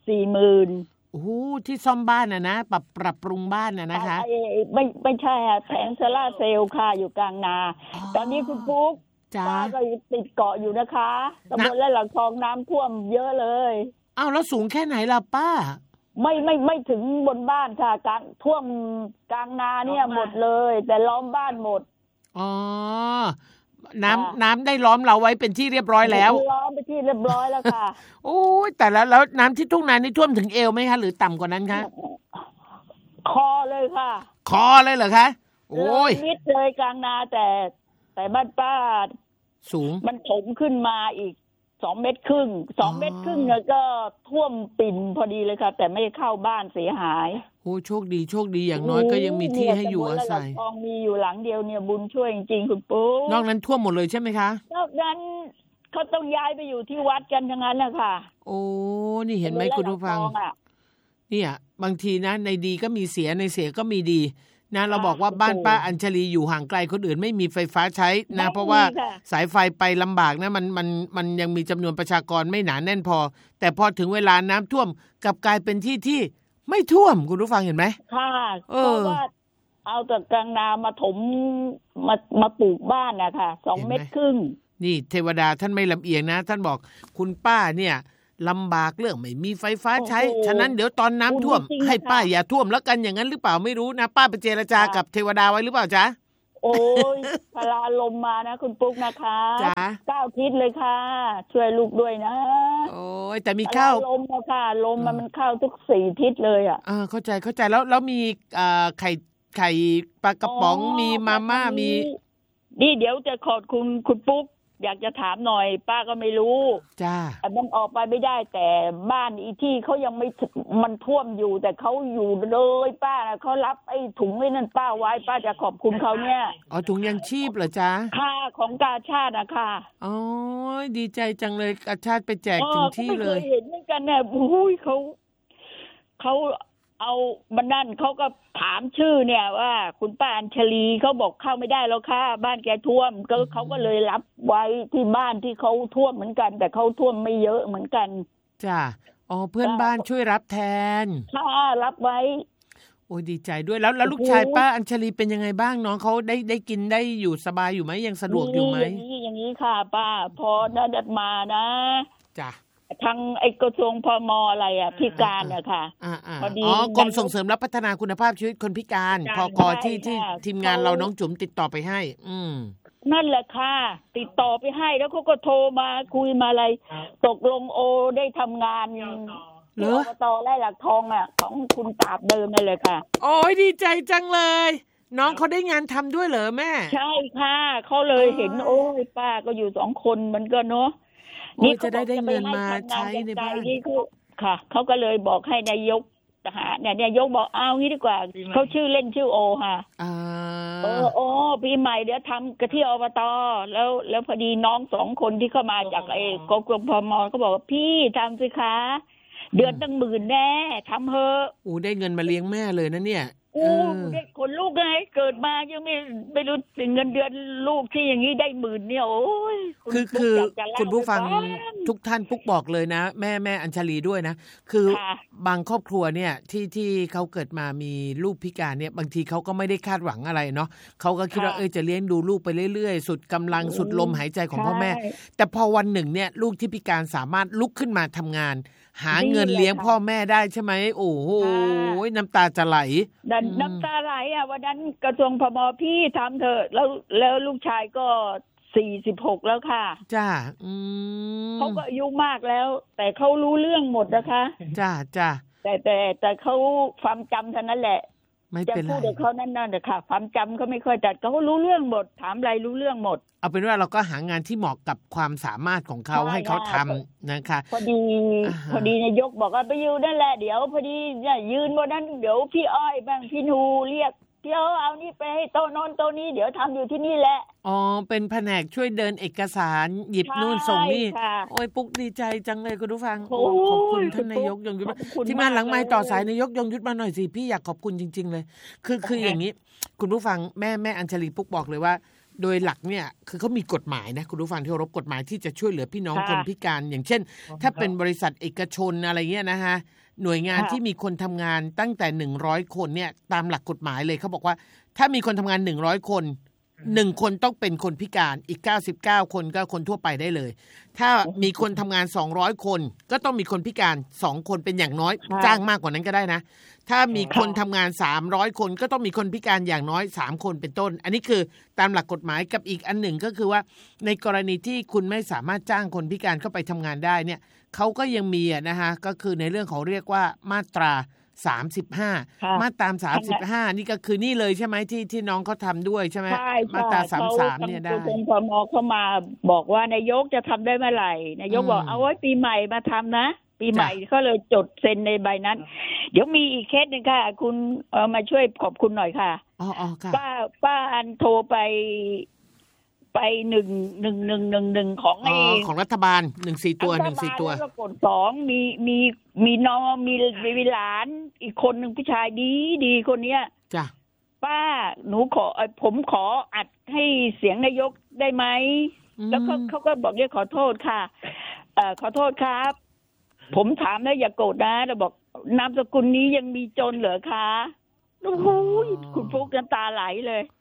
40,000 โอ้ที่ซ่อมบ้านนะปรับปรุงบ้านนะคะไม่ใช่ค่ะแผงโซล่าเซลล์ค่ะอยู่กลางนาตอนนี้คุณปุ๊กป้าก็ติดเกาะอยู่นะคะตำบลและหลังคลองน้ำท่วมเยอะเลยอ้าวแล้วสูงแค่ไหนล่ะป้าไม่ถึงบนบ้านค่ะกลางท่วมกลางนาเนี่ยหมดเลยแต่ล้อมบ้านหมดอ๋อน้ำได้ล้อมเราไว้เป็นที่เรียบร้อยแล้วล้อมไปที่เรียบร้อยแล้วค่ะโอ้ยแต่แล้วน้ำที่ทุ่งนานี่ท่วมถึงเอวไหมคะหรือต่ำกว่านั้นคะคอเลยค่ะคอเลยเหรอคะโอ้ยมิดเลยกลางนาแต่บ้านป้าสูงมันถมขึ้นมาอีก2 เมตรครึ่งแล้วก็ท่วมปิ่นพอดีเลยค่ะแต่ไม่เข้าบ้านเสียหายโอ้โชคดีอย่างน้อยก็ยังมีที่ให้อยู่อาศัยมีอยู่หลังเดียวเนี่ยบุญช่วยจริงๆคุณปู่นอกนั้นท่วมหมดเลยใช่ไหมคะนอกนั้นเขาต้องย้ายไปอยู่ที่วัดกันทั้งนั้นนะค่ะโอ้นี่เห็นไหมคุณผู้ฟังเนี่ยบางทีนะในดีก็มีเสียในเสียก็มีดีนะเราบอกว่าบ้านป้าอัญชลีอยู่ห่างไกลคนอื่นไม่มีไฟฟ้าใช้นะเพราะว่าสายไฟไปลำบากนะมันยังมีจำนวนประชากรไม่หนาแน่นพอแต่พอถึงเวลาน้ำท่วมกลับกลายเป็นที่ไม่ท่วมคุณผู้ฟังเห็นไหมค่ะเพราะว่าเอาแต่กลางนามาถมมาปลูกบ้านนะคะ2 เมตรครึ่งนี่เทวดาท่านไม่ลำเอียงนะท่านบอกคุณป้าเนี่ยลำบากเรื่องไม่มีไฟฟ้าใช้ฉะนั้นเดี๋ยวตอนน้ำท่วมให้ป้าอย่าท่วมแล้วกันอย่างนั้นหรือเปล่าไม่รู้นะป้าไปเจรจากับเทวดาไว้หรือเปล่าจ๊ะโอ้ยพลาลมมานะคุณปุ๊กนะคะจ้ะ 9 ทิศเลยค่ะช่วยลูกด้วยนะโอ้ยแต่มีเข้าลมค่ะลมมันเข้าทุก4 ทิศเลยอ่ะเข้าใจแล้วมีไข่ปลากระป๋องมีมาม่ามีนี่เดี๋ยวจะขอบคุณปุ๊กอยากจะถามหน่อยป้าก็ไม่รู้จ้ามันออกไปไม่ได้แต่บ้านอีที่เขายังไม่มันท่วมอยู่แต่เขาอยู่เลยป้าเขารับไอ้ถุงไว้นั่นป้าไว้ป้าจะขอบคุณเขาเนี่ยถุงยังชีพเหรอจ๊ะค่ะของกาชาติอะค่ะอ๋อดีใจจังเลยกาชาติไปแจกถึงที่เลยไม่เคยเห็นเหมือนกันเนี่ยอุ้ยเขาเอาบันนั่นเขาก็ถามชื่อเนี่ยว่าคุณป้าอัญชลีเขาบอกเข้าไม่ได้แล้วค่ะบ้านแกท่วมก็เขาก็เลยรับไว้ที่บ้านที่เขาท่วมเหมือนกันแต่เขาท่วมไม่เยอะเหมือนกันจ้ะเพื่อนบ้านช่วยรับแทนค่ะรับไว้โอ้ยดีใจด้วยแล้วลูกชายป้าอัญชลีเป็นยังไงบ้างน้องเขาได้กินได้อยู่สบายอยู่ไหมยังสะดวกอยู่ไหมอย่างนี้ค่ะป้าพอได้มานะจ้ะทางไอ้กระทรวงพม.อะไรพิการอะค่ะพอดีกรมส่งเสริมและพัฒนาคุณภาพชีวิตคนพิการพก.ที่ทีมงานเราน้องจุ๋มติดต่อไปให้นั่นแหละค่ะติดต่อไปให้แล้วเขาก็โทรมาคุยมาอะไรตกลงได้ทำงานเหรออบต.ไร่หลักทองของคุณตาบเดิมนั่นเลยค่ะโอ้ยดีใจจังเลยน้องเขาได้งานทำด้วยเหรอแม่ใช่ค่ะเขาเลยเห็นโอ้ยป้าก็อยู่2 คนมันก็เนาะนี่จะได้เงินมาใช้ในบ้านค่ะเขาก็เลยบอกให้นายกทหารเนี่ยนายกบอกเอางี้ดีกว่าเขาชื่อเล่นชื่อโอค่ะปีใหม่เดี๋ยวทำกะที่อบต.แล้วพอดีน้อง2 คนที่เข้ามาจากกรมพม.ก็บอกว่าพี่ทำสิคะเดือนตั้ง10,000แน่ทำเถอะได้เงินมาเลี้ยงแม่เลยนะเนี่ยเด็กคนลูกไงเกิดมายังไม่รู้เงินเดือนลูกที่อย่างนี้ได้10,000เนี่ยโอ้ยคือคุณผู้ฟังทุกท่านปุ๊กบอกเลยนะแม่อัญชลีด้วยนะคือบางครอบครัวเนี่ยที่เขาเกิดมามีลูกพิการเนี่ยบางทีเขาก็ไม่ได้คาดหวังอะไรเนาะเขาก็คิดว่าจะเลี้ยงดูลูกไปเรื่อยๆสุดกำลังสุดลมหายใจของพ่อแม่แต่พอวันหนึ่งเนี่ยลูกที่พิการสามารถลุกขึ้นมาทำงานหาเงินเลี้ยงพ่อแม่ได้ใช่ไหมโอ้โหน้ำตาจะไหลน้ำตาไหลวันนั้นกระทรวงพม.พี่ทำเถอะแล้วลูกชายก็46แล้วค่ะจ้าเขาก็อายุมากแล้วแต่เขารู้เรื่องหมดนะคะจ้าแต่เขาความจำเท่านั้นแหละจะพูดกับเขานั่นแต่ค่ะความจำเขาไม่ค่อยแต่เขารู้เรื่องหมดถามอะไรรู้เรื่องหมดเอาเป็นว่าเราก็หางานที่เหมาะกับความสามารถของเขาให้เขาทำนะคะพอดีนายกบอกว่าไปยืนนั่นแหละเดี๋ยวพอดียืนบนนั้นเดี๋ยวพี่อ้อยบ้างพี่นูเรียกพี่เอานี่ไปให้โต๊ะโน้นโต๊ะนี้เดี๋ยวทำอยู่ที่นี่แหละเป็นแผนกช่วยเดินเอกสารหยิบนู่นส่งนี่โอ้ยปุ๊กดีใจจังเลยคุณผู้ฟังขอบคุณท่านนายกยงยุทธที่มาหลังไมค์ต่อสายนายกยงยุทธมาหน่อยสิพี่อยากขอบคุณจริงๆเลยคืออย่างนี้คุณผู้ฟังแม่อัญชลีปุ๊กบอกเลยว่าโดยหลักเนี่ยคือเขามีกฎหมายนะคุณผู้ฟังที่เคารพกฎหมายที่จะช่วยเหลือพี่น้องคนพิการอย่างเช่นถ้าเป็นบริษัทเอกชนอะไรเงี้ยนะฮะหน่วยงานที่มีคนทำงานตั้งแต่100คนเนี่ยตามหลักกฎหมายเลยเขาบอกว่าถ้ามีคนทำงาน100คน1คนต้องเป็นคนพิการอีก99คนก็คนทั่วไปได้เลยถ้ามีคนทำงาน200คนก็ต้องมีคนพิการ2คนเป็นอย่างน้อยจ้างมากกว่านั้นก็ได้นะถ้ามีคนทำงาน300คนก็ต้องมีคนพิการอย่างน้อย3คนเป็นต้นอันนี้คือตามหลักกฎหมายกับอีกอันหนึ่งก็คือว่าในกรณีที่คุณไม่สามารถจ้างคนพิการเข้าไปทำงานได้เนี่ยเขาก็ยังมีนะคะก็คือในเรื่องของเรียกว่ามาตรา35มาตรา35นี่ก็คือนี่เลยใช่ไหมที่น้องเขาทำด้วยใช่ไหมมาตรา33เนี่ยได้กรมพม.เข้ามาบอกว่านายกจะทำได้เมื่อไหร่นายกบอกเอาไว้ปีใหม่มาทำนะปีใหม่ก็เลยจดเซ็นในใบนั้นเดี๋ยวมีอีกเคสหนึ่งค่ะคุณมาช่วยขอบคุณหน่อยค่ะป้าอันโทรไป1111 ของรัฐบาล14ตัว14ตัวแล้วกด2มีน้องมีหลานอีกคนนึงผู้ชายดีคนเนี้ยจ้ะป้าหนูผมขออัดให้เสียงนายกได้ไหมแล้วเขาก็บอกขอโทษค่ะขอโทษครับผมถามแล้วอย่าโกรธนะเราบอกนามสกุลนี้ยังมีจนเหรอคะโอ้โหคุณฟุกน้ำตาไหลเลย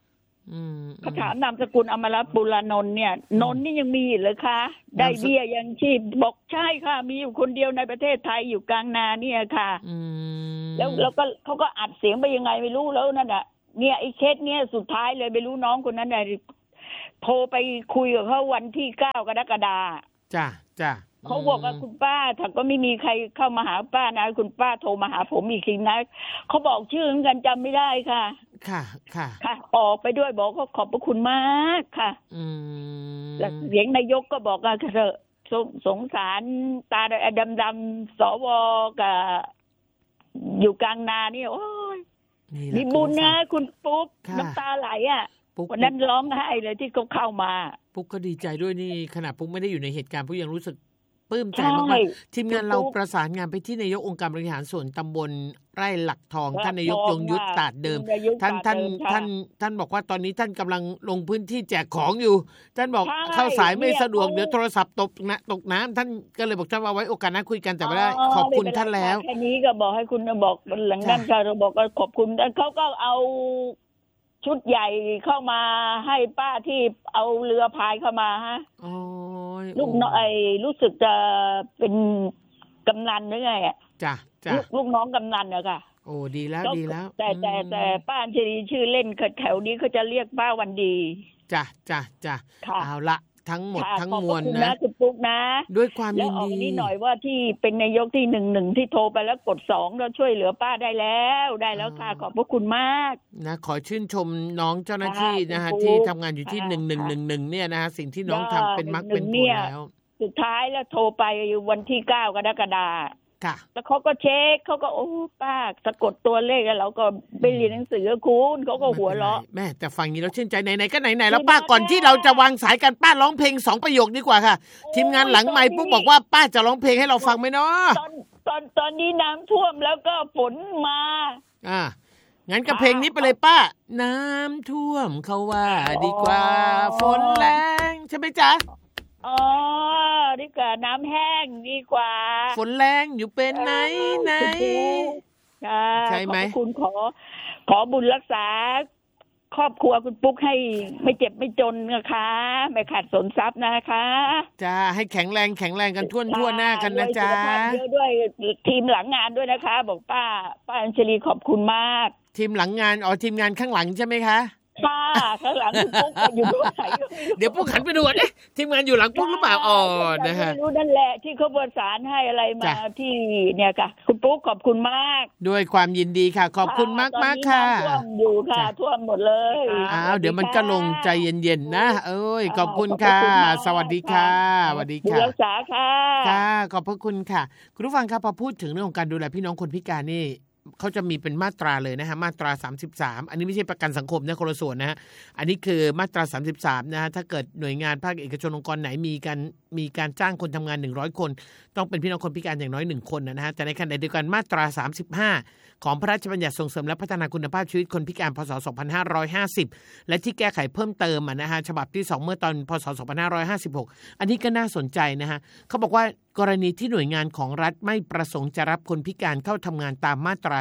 เขาถามนามสกุลอมรปุรานนท์เนี่ยนนท์นี่ยังมีเหรอคะได้เบี้ยยังชีพบอกใช่ค่ะมีอยู่คนเดียวในประเทศไทยอยู่กลางนาเนี่ยค่ะแล้วก็เขาก็อัดเสียงไปยังไงไม่รู้แล้วนั่นน่ะเนี่ยไอ้เคสเนี่ยสุดท้ายเลยไม่รู้น้องคนนั้นน่ะโทรไปคุยกับเขาวันที่9 กรกฎาคมจ้ะเขาบอกว่าคุณป้าถ้าก็ไม่มีใครเข้ามาหาป้านะคุณป้าโทรมาหาผมอีกทีนะเขาบอกชื่อเหมือนกันจำไม่ได้ค่ะค่ะออกไปด้วยบอกเขาขอบพระคุณมากค่ะแล้วเสียงนายกก็บอกว่าเถอะสงสารตาดำๆสวกับอยู่กลางนานี่โอ้ยมีบุญนะคุณปุ๊กน้ำตาไหลอ่ะวันนั้นร้องไห้เลยที่เขาเข้ามาปุ๊กก็ดีใจด้วยนี่ขนาดปุ๊กไม่ได้อยู่ในเหตุการณ์ปุ๊กยังรู้สึกปลื้มใจมากๆทีมงานเราประสานงานไปที่นายกองค์การบริหารส่วนตำบลไร่หลักทองท่านนายกยงยุทธตาดเดิมท่านบอกว่าตอนนี้ท่านกำลังลงพื้นที่แจกของอยู่ท่านบอกเข้าสายไม่สะดวกเดี๋ยวโทรศัพท์ตกน้ำท่านก็เลยบอกท่านว่าไว้โอกาสหน้าคุยกันแต่ไม่ได้ขอบคุณท่านแล้วแค่นี้ก็บอกให้คุณบอกหลังนั้นค่ะเราบอกก็ขอบคุณเขาก็เอาชุดใหญ่เข้ามาให้ป้าที่เอาเรือพายเข้ามาฮะลูกน้องรู้สึกจะเป็นกำนันหรือไงอ่ะจ้ะลูกน้องกำนันอะค่ะโอ้ดีแล้วแต่ป้าอัญชลีชื่อเล่นแถวนี้เขาจะเรียกป้าวันดีจ้ะเอาละทั้งหมดทั้งมวลนะคุณปุ๊กนะด้วยความยินดีแล้วออกนี้หน่อยว่าที่เป็นนายกที่11ที่โทรไปแล้วกด2แล้วช่วยเหลือป้าได้แล้วค่ะขอบพระคุณมากนะขอชื่นชมน้องเจ้าหน้าที่นะฮะที่ทำงานอยู่ที่1111เนี่ยนะฮะสิ่งที่น้องทำเป็นมรรคเป็นผลแล้วสุดท้ายแล้วโทรไปวันที่9 กรกฎาคมแล้วเขาก็เช็คเขาก็โอ้ป้าสะกดตัวเลขแล้วเราก็ไปเรียนหนังสือคุณเขาก็หัวเราะแม่แต่ฟังนี้เราชื่นใจไหนๆก็ไหนๆแล้วป้าก่อนที่เราจะวางสายกันป้าร้องเพลง2 ประโยคดีกว่าค่ะทีมงานหลังไมค์ปุ๊บบอกว่าป้าจะร้องเพลงให้เราฟังไหมเนาะตอนนี้น้ำท่วมแล้วก็ฝนมางั้นก็เพลงนี้ไปเลยป้าน้ำท่วมเขาว่าดีกว่าฝนแรงใช่ไหมจ๊ะดีกว่าน้ำแห้งดีกว่าฝนแรงอยู่เป็นไหนใช่ไหมคุณขอบุญรักษาครอบครัวคุณปุ๊กให้ไม่เจ็บไม่จนนะคะไม่ขาดสนทรัพย์นะคะจ้าให้แข็งแรงกันทั่วหน้ากันนะจ๊ะด้วยทีมหลังงานด้วยนะคะบอกป้าอัญชลีขอบคุณมากทีมหลังงานทีมงานข้างหลังใช่ไหมคะข้างหลังคุณปุ๊กอยู่ด้วยเดี๋ยวปุ๊กหันไปดูทีมงานอยู่หลังปุ๊กหรือเปล่านะฮะไม่รู้นั่นแหละที่เขาประสานให้อะไรมาที่เนี่ยค่ะคุณปุ๊กขอบคุณมากด้วยความยินดีค่ะขอบคุณมากค่ะท่วมอยู่ค่ะท่วมหมดเลยเดี๋ยวมันก็ลงใจเย็นๆนะขอบคุณค่ะสวัสดีค่ะสวัสดีค่ะรักษาค่ะขอบพระคุณค่ะคุณผู้ฟังครับพอพูดถึงเรื่องของการดูแลพี่น้องคนพิการนี่เขาจะมีเป็นมาตราเลยนะฮะมาตรา33อันนี้ไม่ใช่ประกันสังคมนะคนละส่วนนะฮะอันนี้คือมาตรา33นะฮะถ้าเกิดหน่วยงานภาคเอกชนองค์กรไหนมีการจ้างคนทำงาน100คนต้องเป็นพี่น้องคนพิการอย่างน้อย1คนนะฮะแต่ในขณะเดียวกันมาตรา35ของพระราชบัญญัติส่งเสริมและพัฒนาคุณภาพชีวิตคนพิการพ.ศ. 2550และที่แก้ไขเพิ่มเติมนะฮะฉบับที่2เมื่อตอนพ.ศ. 2556อันนี้ก็น่าสนใจนะฮะเขาบอกว่ากรณีที่หน่วยงานของรัฐไม่ประสงค์จะรับคนพิการเข้าทำงานตามมาตรา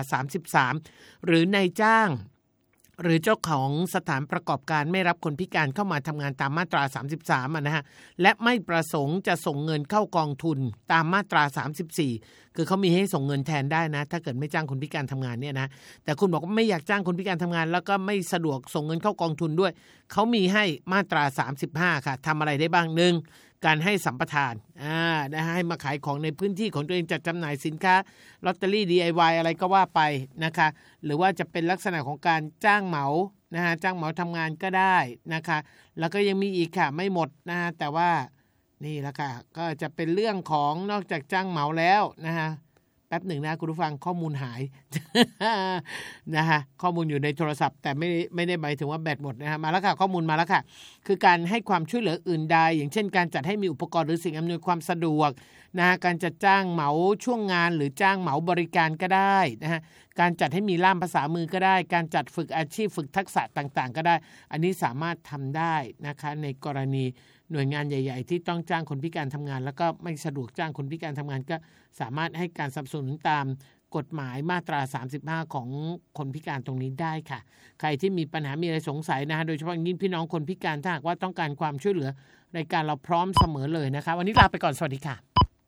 33หรือนายจ้างหรือเจ้าของสถานประกอบการไม่รับคนพิการเข้ามาทำงานตามมาตรา33นะฮะและไม่ประสงค์จะส่งเงินเข้ากองทุนตามมาตรา34คือเขามีให้ส่งเงินแทนได้นะถ้าเกิดไม่จ้างคนพิการทำงานเนี่ยนะแต่คุณบอกว่าไม่อยากจ้างคนพิการทำงานแล้วก็ไม่สะดวกส่งเงินเข้ากองทุนด้วยเขามีให้มาตรา35ค่ะทำอะไรได้บ้าง1การให้สัมปทานนะฮะให้มาขายของในพื้นที่ของตัวเองจัดจำหน่ายสินค้าลอตเตอรี่ DIY อะไรก็ว่าไปนะคะหรือว่าจะเป็นลักษณะของการจ้างเหมานะฮะจ้างเหมาทำงานก็ได้นะคะแล้วก็ยังมีอีกค่ะไม่หมดนะฮะแต่ว่านี่แหละค่ะก็จะเป็นเรื่องของนอกจากจ้างเหมาแล้วนะฮะแป๊บหนึ่งนะคุณผู้ฟังข้อมูลหาย นะฮะข้อมูลอยู่ในโทรศัพท์แต่ไม่ได้หมายถึงว่าแบตหมดนะฮะมาแล้วค่ะข้อมูลมาแล้วค่ะคือการให้ความช่วยเหลืออื่นใดอย่างเช่นการจัดให้มีอุปกรณ์หรือสิ่งอำนวยความสะดวกนะฮะการจัดจ้างเหมาช่วงงานหรือจ้างเหมาบริการก็ได้นะฮะการจัดให้มีล่ามภาษามือก็ได้การจัดฝึกอาชีพฝึกทักษะต่างๆก็ได้อันนี้สามารถทำได้นะคะในกรณีหน่วยงานใหญ่ๆที่ต้องจ้างคนพิการทำงานแล้วก็ไม่สะดวกจ้างคนพิการทำงานก็สามารถให้การสนับสนุนตามกฎหมายมาตรา35ของคนพิการตรงนี้ได้ค่ะใครที่มีปัญหามีอะไรสงสัยนะโดยเฉพาะยิ่งพี่น้องคนพิการถ้าหากว่าต้องการความช่วยเหลือรายการเราพร้อมเสมอเลยนะคะวันนี้ลาไปก่อนสวัสดีค่ะ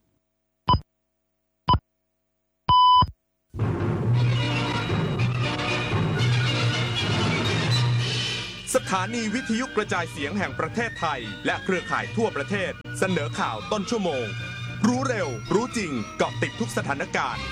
สถานีวิทยุกระจายเสียงแห่งประเทศไทยและเครือข่ายทั่วประเทศเสนอข่าวต้นชั่วโมงรู้เร็วรู้จริงเกาะติดทุกสถานการณ์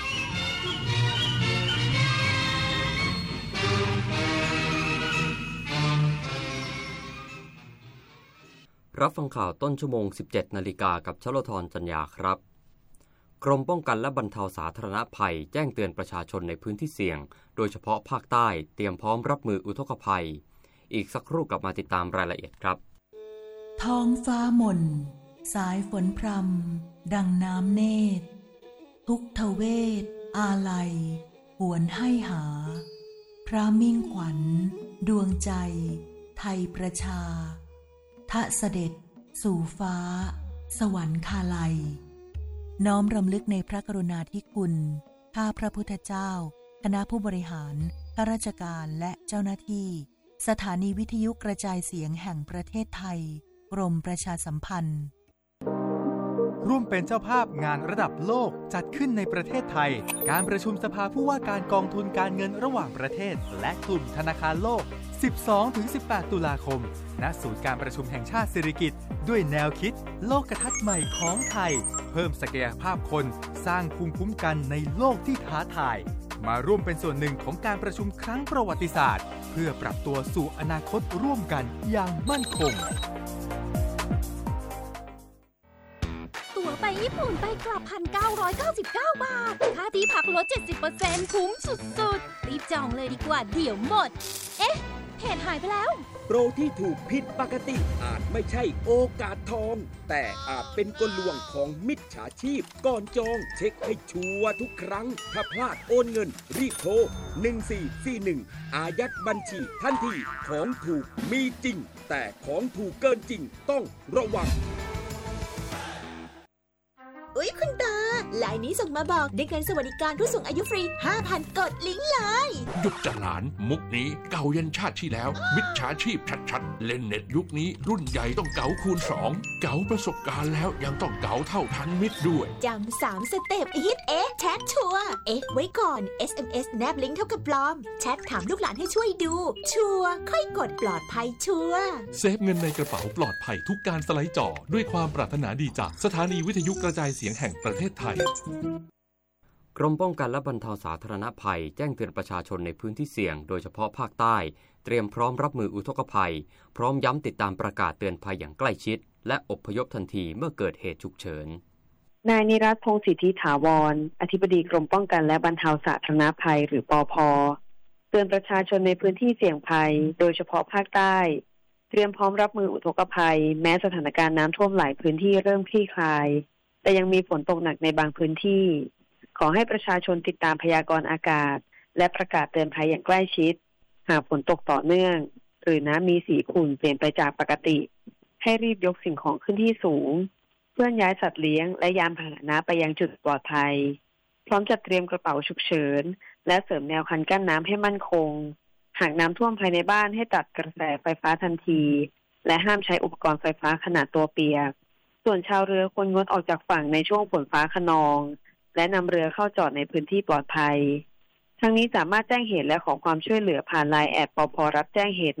รับฟังข่าวต้นชั่วโมง 17 นาฬิกากับชลธรจัญญาครับกรมป้องกันและบรรเทาสาธารณภัยแจ้งเตือนประชาชนในพื้นที่เสี่ยงโดยเฉพาะภาคใต้เตรียมพร้อมรับมืออุทกภัยอีกสักครู่กลับมาติดตามรายละเอียดครับท้องฟ้าหม่นสายฝนพรำดังน้ำเนตรทุกทเวทอาลัยหวนให้หาพระมิ่งขวัญดวงใจไทยประชาทะเสด็จสู่ฟ้าสวรรคาลัยน้อมรำลึกในพระกรุณาธิคุณข้าพระพุทธเจ้าคณะผู้บริหารข้าราชการและเจ้าหน้าที่สถานีวิทยุกระจายเสียงแห่งประเทศไทยกรมประชาสัมพันธ์ร่วมเป็นเจ้าภาพงานระดับโลกจัดขึ้นในประเทศไทยการประชุมสภาผู้ว่าการกองทุนการเงินระหว่างประเทศและกลุ่มธนาคารโลก 12-18 ตุลาคมณศูนย์การประชุมแห่งชาติสิริกิติ์ด้วยแนวคิดโลกทัศน์ใหม่ของไทยเพิ่มศักยภาพคนสร้างภูมิคุ้มกันในโลกที่ท้าทายมาร่วมเป็นส่วนหนึ่งของการประชุมครั้งประวัติศาสตร์เพื่อปรับตัวสู่อนาคตร่วมกันอย่างมั่นคงตั๋วไปญี่ปุ่นไปกลับ 1,999 บาทค่าที่พักลด 70% คุ้มสุดๆรีบจองเลยดีกว่าเดี๋ยวหมดเอ๊ะเพจหายไปแล้วโปรที่ถูกผิดปกติอาจไม่ใช่โอกาสทองแต่อาจเป็นกลลวงของมิจฉาชีพก่อนจองเช็คให้ชัวร์ทุกครั้งถ้าพลาดโอนเงินรีบโทร1441อายัดบัญชีทันทีของถูกมีจริงแต่ของถูกเกินจริงต้องระวังอุ๊ยคุณตาไลน์นี้ส่งมาบอกได้เงินสวัสดิการผู้สูงอายุฟรี 5,000 กดลิงก์เลยหยุดจะหลานมุกนี้เก่ายันชาติที่แล้วมิจฉาชีพชัดๆเล่นเน็ตยุคนี้รุ่นใหญ่ต้องเก๋าคูณ2เก๋าประสบการณ์แล้วยังต้องเก๋าเท่าทันมิตรด้วยจำ3 สเต็ปฮิตแชทชัวร์ไว้ก่อน SMS แนบลิงก์เท่ากับปลอมแชทถามลูกหลานให้ช่วยดูชัวร์ค่อยกดปลอดภัยชัวร์เซฟเงินในกระเป๋าปลอดภัยทุกการสไลด์จอด้วยความปรารถนาดีจากสถานีวิทยุกระจายเสียงแห่งประเทศไทยกรมป้องกันและบรรเทาสาธารณภัยแจ้งเตือนประชาชนในพื้นที่เสี่ยงโดยเฉพาะภาคใต้เตรียมพร้อมรับมืออุทกภัยพร้อมย้ำติดตามประกาศเตือนภัยอย่างใกล้ชิดและอพยพทันทีเมื่อเกิดเหตุฉุกเฉินนายนิรัตน์ พงษ์สิทธิถาวรอธิบดีกรมป้องกันและบรรเทาสาธารณภัยหรือปภ.เตือนประชาชนในพื้นที่เสี่ยงภัยโดยเฉพาะภาคใต้เตรียมพร้อมรับมืออุทกภัยแม้สถานการณ์น้ำท่วมหลายพื้นที่เริ่มคลี่คลายแต่ยังมีฝนตกหนักในบางพื้นที่ขอให้ประชาชนติดตามพยากรณ์อากาศและประกาศเตือนภัยอย่างใกล้ชิดหากฝนตกต่อเนื่องหรือน้ำมีสีขุ่นเปลี่ยนไปจากปกติให้รีบยกสิ่งของขึ้นที่สูงเพื่อย้ายสัตว์เลี้ยงและยานพาหนะไปยังจุดปลอดภัยพร้อมจัดเตรียมกระเป๋าฉุกเฉินและเสริมแนวคันกั้นน้ำให้มั่นคงหากน้ำท่วมภายในบ้านให้ตัดกระแสไฟฟ้าทันทีและห้ามใช้อุปกรณ์ไฟฟ้าขนาดตัวเปียกส่วนชาวเรือควรงดออกจากฝั่งในช่วงฝนฟ้าคะนองและนำเรือเข้าจอดในพื้นที่ปลอดภัยทั้งนี้สามารถแจ้งเหตุและขอความช่วยเหลือผ่าน LINE แอดปภ.รับแจ้งเหตุ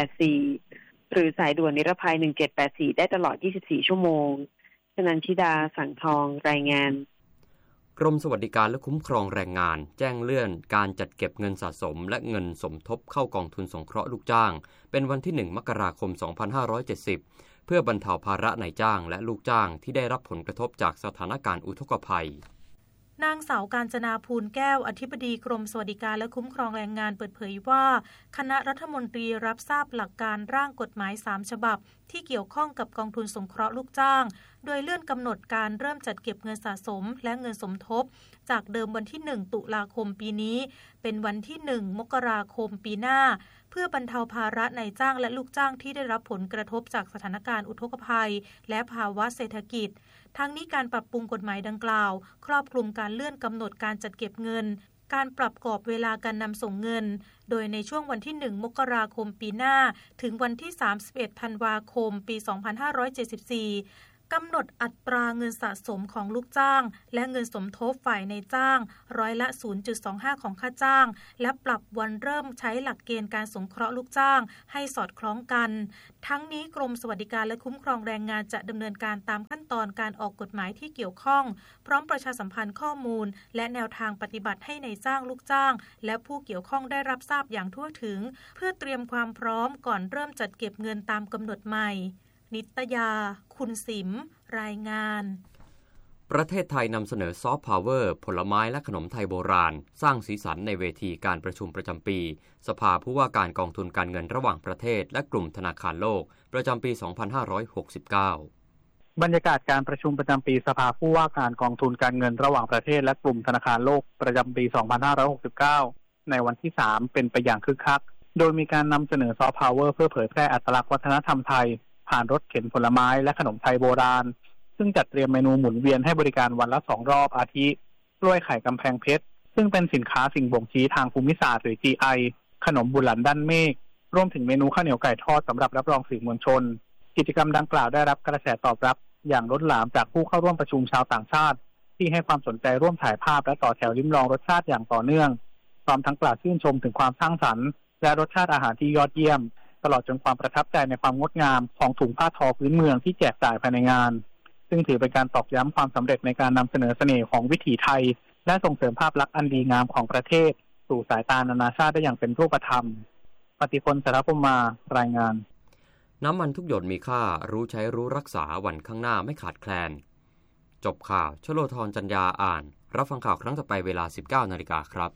1784หรือสายด่วนนิรภัย1784ได้ตลอด24ชั่วโมงชนันชิดาสังทองรายงานกรมสวัสดิการและคุ้มครองแรงงานแจ้งเลื่อนการจัดเก็บเงินสะสมและเงินสมทบเข้ากองทุนสงเคราะห์ลูกจ้างเป็นวันที่1 มกราคม 2570เพื่อบรรเทาภาระนายจ้างและลูกจ้างที่ได้รับผลกระทบจากสถานการณ์อุทกภัยนางสาวกาญจนาภูลแก้วอธิบดีกรมสวัสดิการและคุ้มครองแรงงานเปิดเผยว่าคณะรัฐมนตรีรับทราบหลักการร่างกฎหมาย3ฉบับที่เกี่ยวข้องกับกองทุนสงเคราะห์ลูกจ้างโดยเลื่อนกำหนดการเริ่มจัดเก็บเงินสะสมและเงินสมทบจากเดิมวันที่1ตุลาคมปีนี้เป็นวันที่1มกราคมปีหน้าเพื่อบรรเทาภาระนายจ้างและลูกจ้างที่ได้รับผลกระทบจากสถานการณ์อุทกภัยและภาวะเศรษฐกิจทั้งนี้การปรับปรุงกฎหมายดังกล่าวครอบคลุมการเลื่อนกำหนดการจัดเก็บเงินการปรับกรอบเวลาการนำส่งเงินโดยในช่วงวันที่1มกราคมปีหน้าถึงวันที่31ธันวาคมปี2574กำหนดอัตราเงินสะสมของลูกจ้างและเงินสมทบฝ่ายนายจ้างร้อยละ 0.25 ของค่าจ้างและปรับวันเริ่มใช้หลักเกณฑ์การสงเคราะห์ลูกจ้างให้สอดคล้องกันทั้งนี้กรมสวัสดิการและคุ้มครองแรงงานจะดำเนินการตามขั้นตอนการออกกฎหมายที่เกี่ยวข้องพร้อมประชาสัมพันธ์ข้อมูลและแนวทางปฏิบัติให้นายจ้างลูกจ้างและผู้เกี่ยวข้องได้รับทราบอย่างทั่วถึงเพื่อเตรียมความพร้อมก่อนเริ่มจัดเก็บเงินตามกำหนดใหม่นิตยาคุณสิมรายงานประเทศไทยนำเสนอซอฟต์พาวเวอร์ผลไม้และขนมไทยโบราณสร้างสีสันในเวทีการประชุมประจำปีสภาผู้ว่าการกองทุนการเงินระหว่างประเทศและกลุ่มธนาคารโลกประจำปี 2569 บรรยากาศการประชุมประจำปีสภาผู้ว่าการกองทุนการเงินระหว่างประเทศและกลุ่มธนาคารโลกประจำปี 2569 ในวันที่ 3 เป็นไปอย่างคึกคักโดยมีการนำเสนอซอฟต์พาวเวอร์เพื่อเผยแพร่อัตลักษณ์วัฒนธรรมไทยผ่านรถเข็นผลไม้และขนมไทยโบราณซึ่งจัดเตรียมเมนูหมุนเวียนให้บริการวันละ2รอบอาทิกล้วยไข่กำแพงเพชรซึ่งเป็นสินค้าสิ่งบ่งชี้ทางภูมิศาสตร์หรือ GI ขนมบุหลันด้านเมฆรวมถึงเมนูข้าวเหนียวไก่ทอดสำหรับรับรองสื่อมวลชนกิจกรรมดังกล่าวได้รับกระแสตอบรับอย่างล้นหลามจากผู้เข้าร่วมประชุมชาวต่างชาติที่ให้ความสนใจร่วมถ่ายภาพและต่อแถวลิ้มลองรสชาติอย่างต่อเนื่องพร้อมทั้งกล่าวชื่นชมถึงความสร้างสรรค์และรสชาติอาหารที่ยอดเยี่ยมตลอดจนความประทับใจในความงดงามของถุงผ้าทอพื้นเมืองที่แจกจ่ายภายในงานซึ่งถือเป็นการตอกย้ำความสำเร็จในการนำเสนอเสน่ห์ของวิถีไทยและส่งเสริมภาพลักษณ์อันดีงามของประเทศสู่สายตานานาชาติได้อย่างเป็นรูปธรรมปฏิพล สรพมารายงานน้ำมันทุกหยดมีค่ารู้ใช้รู้รักษาวันข้างหน้าไม่ขาดแคลนจบข่าวชโลธรจันยาอ่านรับฟังข่าวครั้งต่อไปเวลา 19:00 น.ครับ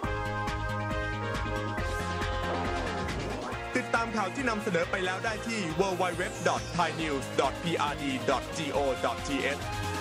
ติดตามข่าวที่นำเสนอไปแล้วได้ที่ www.thainews.prd.go.th